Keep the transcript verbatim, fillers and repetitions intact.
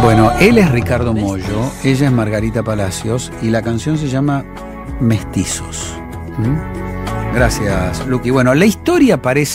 Bueno, él es Ricardo Mollo, ella es Margarita Palacios y la canción se llama Mestizos. ¿Mm? Gracias, Luqui. Bueno, la historia parece